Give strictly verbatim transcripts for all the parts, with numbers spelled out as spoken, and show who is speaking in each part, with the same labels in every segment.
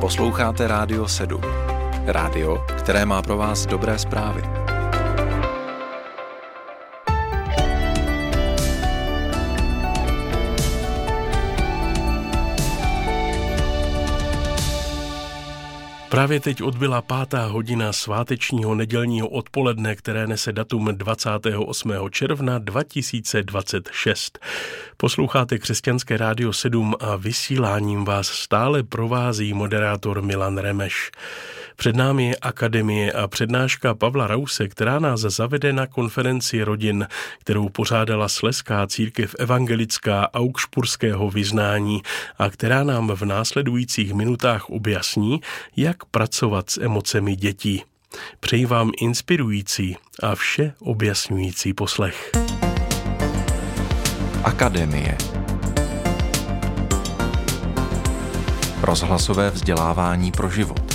Speaker 1: Posloucháte Rádio sedm. Rádio, které má pro vás dobré zprávy.
Speaker 2: Právě teď odbyla pátá hodina svátečního nedělního odpoledne, které nese datum dvacátého osmého června dva tisíce dvacet šest. Posloucháte Křesťanské rádio sedm a vysíláním vás stále provází moderátor Milan Remeš. Před námi je akademie a přednáška Pavla Rause, která nás zavede na konferenci rodin, kterou pořádala Slezská církev evangelická augsburského vyznání a která nám v následujících minutách objasní, jak pracovat s emocemi dětí. Přeji vám inspirující a vše objasňující poslech.
Speaker 1: Akademie. Rozhlasové vzdělávání pro život.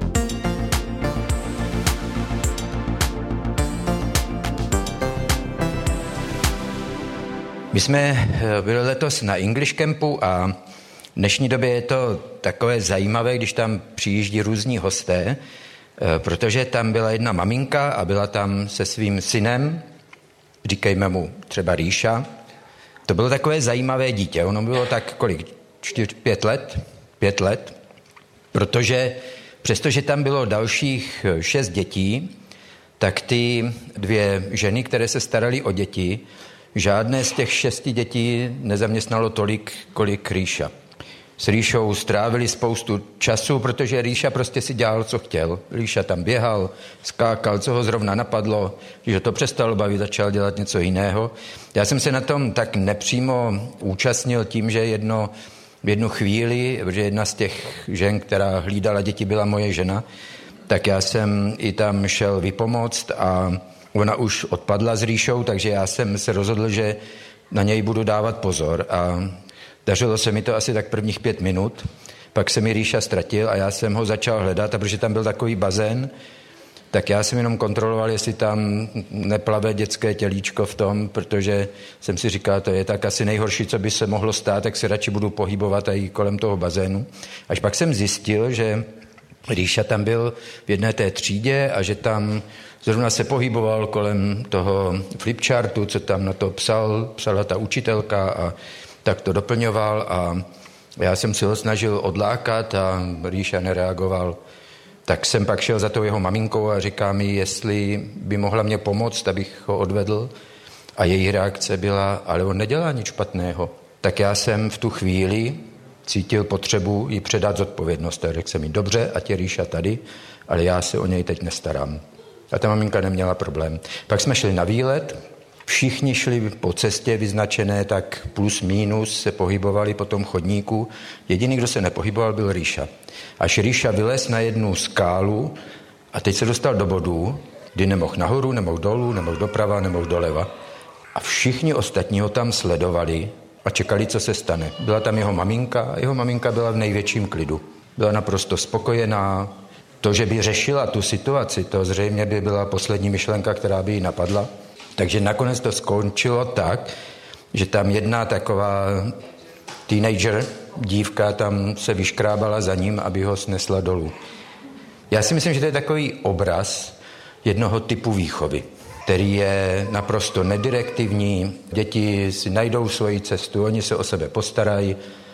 Speaker 3: My jsme byli letos na English Campu a v dnešní době je to takové zajímavé, když tam přijíždí různí hosté, protože tam byla jedna maminka a byla tam se svým synem, říkejme mu třeba Ríša. To bylo takové zajímavé dítě, ono bylo tak kolik, čtyř, pět let, pět let, protože přestože tam bylo dalších šest dětí, tak ty dvě ženy, které se staraly o děti, žádné z těch šesti dětí nezaměstnalo tolik, kolik Ríša. S Ríšou strávili spoustu času, protože Ríša prostě si dělal, co chtěl. Ríša tam běhal, skákal, co ho zrovna napadlo, když ho to přestalo bavit, začal dělat něco jiného. Já jsem se na tom tak nepřímo účastnil tím, že jedno, v jednu chvíli, protože jedna z těch žen, která hlídala děti, byla moje žena, tak já jsem i tam šel vypomoct a ona už odpadla s Ríšou, takže já jsem se rozhodl, že na něj budu dávat pozor a dařilo se mi to asi tak prvních pět minut, pak se mi Ríša ztratil a já jsem ho začal hledat a protože tam byl takový bazén, tak já jsem jenom kontroloval, jestli tam neplave dětské tělíčko v tom, protože jsem si říkal, to je tak asi nejhorší, co by se mohlo stát, tak se radši budu pohybovat i kolem toho bazénu. Až pak jsem zjistil, že Ríša tam byl v jedné té třídě a že tam zrovna se pohyboval kolem toho flipchartu, co tam na to psal, psala ta učitelka a tak to doplňoval a já jsem si ho snažil odlákat a Ríša nereagoval. Tak jsem pak šel za tou jeho maminkou a říká mi, jestli by mohla mě pomoct, abych ho odvedl. A její reakce byla, ale on nedělá nic špatného. Tak já jsem v tu chvíli cítil potřebu jí předat zodpovědnost. Tak řekl jsem mi, dobře, ať je Ríša tady, ale já se o něj teď nestarám. A ta maminka neměla problém. Pak jsme šli na výlet, všichni šli po cestě vyznačené, tak plus minus se pohybovali po tom chodníku. Jediný, kdo se nepohyboval, byl Ríša. Až Ríša vylez na jednu skálu a teď se dostal do bodu, kdy nemohl nahoru, nemohl dolů, nemohl doprava, nemohl doleva. A všichni ostatní ho tam sledovali a čekali, co se stane. Byla tam jeho maminka a jeho maminka byla v největším klidu. Byla naprosto spokojená. To, že by řešila tu situaci, to zřejmě by byla poslední myšlenka, která by jí napadla. Takže nakonec to skončilo tak, že tam jedna taková teenager, dívka, tam se vyškrábala za ním, aby ho snesla dolů. Já si myslím, že to je takový obraz jednoho typu výchovy, který je naprosto nedirektivní. Děti si najdou svoji cestu, oni se o sebe postarají.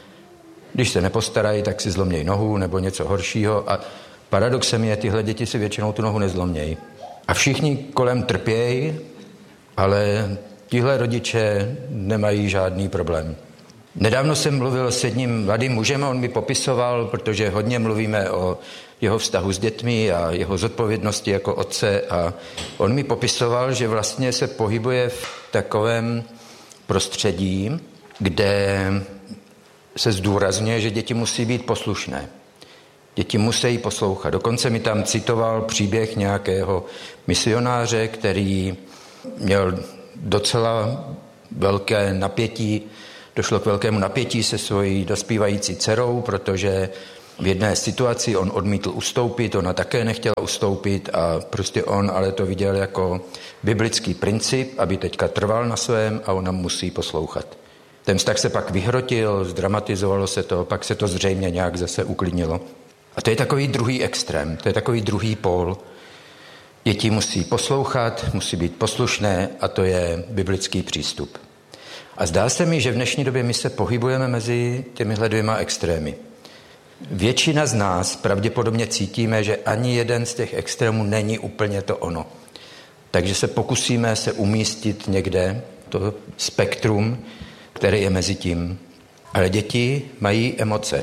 Speaker 3: Když se nepostarají, tak si zlomějí nohu nebo něco horšího. A paradoxem je, tyhle děti si většinou tu nohu nezlomějí. A všichni kolem trpějí, ale tihle rodiče nemají žádný problém. Nedávno jsem mluvil s jedním mladým mužem a on mi popisoval, protože hodně mluvíme o jeho vztahu s dětmi a jeho zodpovědnosti jako otce a on mi popisoval, že vlastně se pohybuje v takovém prostředí, kde se zdůrazňuje, že děti musí být poslušné. Děti musí poslouchat. Dokonce mi tam citoval příběh nějakého misionáře, který měl docela velké napětí, došlo k velkému napětí se svojí dospívající dcerou, protože v jedné situaci on odmítl ustoupit, ona také nechtěla ustoupit a prostě on ale to viděl jako biblický princip, aby teďka trval na svém a ona musí poslouchat. Ten vztah se pak vyhrotil, zdramatizovalo se to, pak se to zřejmě nějak zase uklidnilo. A to je takový druhý extrém, to je takový druhý pól. Děti musí poslouchat, musí být poslušné a to je biblický přístup. A zdá se mi, že v dnešní době my se pohybujeme mezi těmihle dvěma extrémy. Většina z nás pravděpodobně cítíme, že ani jeden z těch extrémů není úplně to ono. Takže se pokusíme se umístit někde, to spektrum, které je mezi tím. Ale děti mají emoce.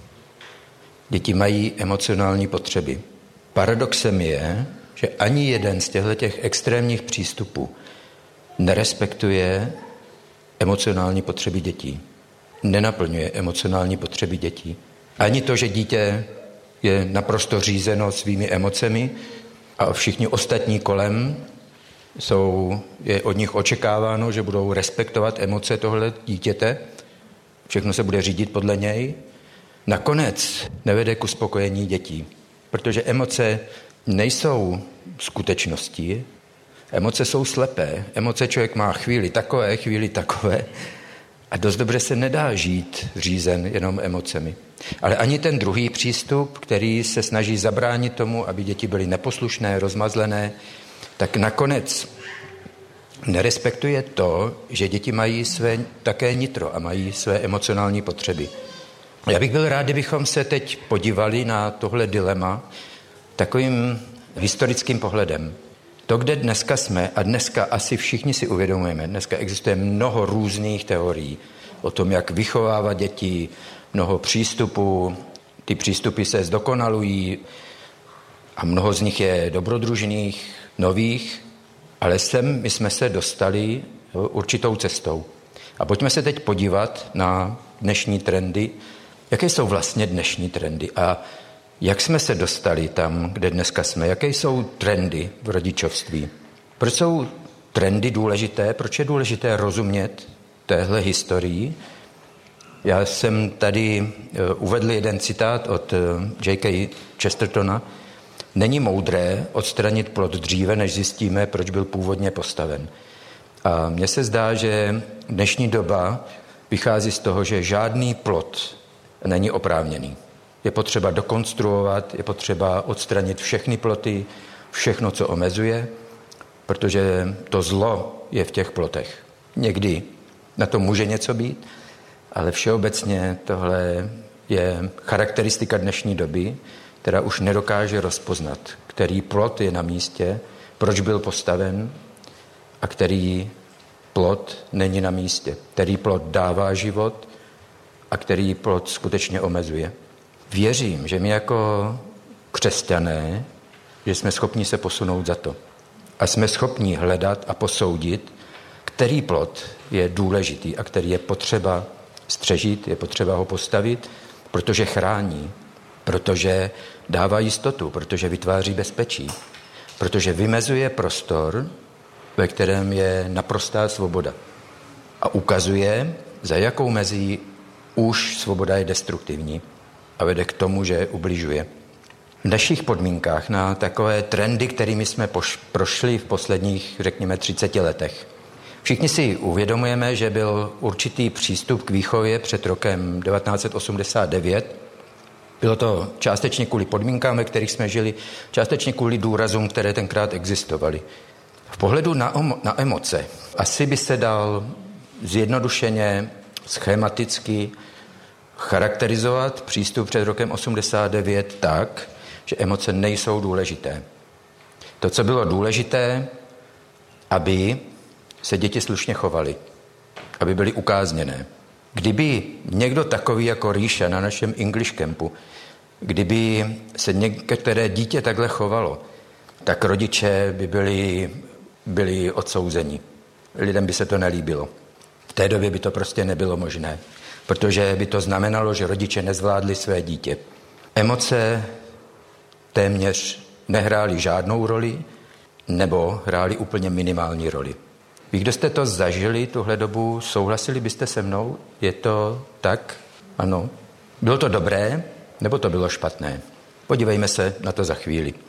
Speaker 3: Děti mají emocionální potřeby. Paradoxem je, že ani jeden z těchto extrémních přístupů nerespektuje emocionální potřeby dětí. Nenaplňuje emocionální potřeby dětí. Ani to, že dítě je naprosto řízeno svými emocemi a všichni ostatní kolem jsou, je od nich očekáváno, že budou respektovat emoce tohle dítěte, všechno se bude řídit podle něj, nakonec nevede k uspokojení dětí, protože emoce nejsou skutečností, emoce jsou slepé, emoce člověk má chvíli takové, chvíli takové a dost dobře se nedá žít řízen jenom emocemi. Ale ani ten druhý přístup, který se snaží zabránit tomu, aby děti byly neposlušné, rozmazlené, tak nakonec nerespektuje to, že děti mají své také nitro a mají své emocionální potřeby. Já bych byl rád, kdybychom se teď podívali na tohle dilema takovým historickým pohledem. To, kde dneska jsme, a dneska asi všichni si uvědomujeme, dneska existuje mnoho různých teorií o tom, jak vychovávat děti, mnoho přístupů, ty přístupy se zdokonalují a mnoho z nich je dobrodružných, nových, ale sem my jsme se dostali určitou cestou. A pojďme se teď podívat na dnešní trendy, jaké jsou vlastně dnešní trendy a jak jsme se dostali tam, kde dneska jsme, jaké jsou trendy v rodičovství. Proč jsou trendy důležité, proč je důležité rozumět téhle historii. Já jsem tady uvedl jeden citát od J K Chestertona. Není moudré odstranit plod dříve, než zjistíme, proč byl původně postaven. A mně se zdá, že dnešní doba vychází z toho, že žádný plod není oprávněný. Je potřeba dokonstruovat, je potřeba odstranit všechny ploty, všechno, co omezuje, protože to zlo je v těch plotech. Někdy na to může něco být, ale všeobecně tohle je charakteristika dnešní doby, která už nedokáže rozpoznat, který plot je na místě, proč byl postaven a který plot není na místě, který plot dává život a který plot skutečně omezuje. Věřím, že my jako křesťané, že jsme schopni se posunout za to. A jsme schopni hledat a posoudit, který plot je důležitý a který je potřeba střežit, je potřeba ho postavit, protože chrání, protože dává jistotu, protože vytváří bezpečí, protože vymezuje prostor, ve kterém je naprostá svoboda. A ukazuje, za jakou mezí už svoboda je destruktivní a vede k tomu, že ubližuje. V našich podmínkách na takové trendy, kterými jsme poš- prošli v posledních, řekněme, třiceti letech. Všichni si uvědomujeme, že byl určitý přístup k výchově před rokem devatenáct set osmdesát devět. Bylo to částečně kvůli podmínkám, ve kterých jsme žili, částečně kvůli důrazům, které tenkrát existovaly. V pohledu na, om- na emoce asi by se dal zjednodušeně, schematicky charakterizovat přístup před rokem osmdesát devět tak, že emoce nejsou důležité. To, co bylo důležité, aby se děti slušně chovaly, aby byly ukázněné. Kdyby někdo takový jako Ríša na našem English campu, kdyby se některé dítě takhle chovalo, tak rodiče by byli, byli odsouzeni. Lidem by se to nelíbilo. V té době by to prostě nebylo možné, protože by to znamenalo, že rodiče nezvládli své dítě. Emoce téměř nehrály žádnou roli, nebo hrály úplně minimální roli. Vy, kdo jste to zažili tuhle dobu, souhlasili byste se mnou? Je to tak? Ano. Bylo to dobré, nebo to bylo špatné? Podívejme se na to za chvíli.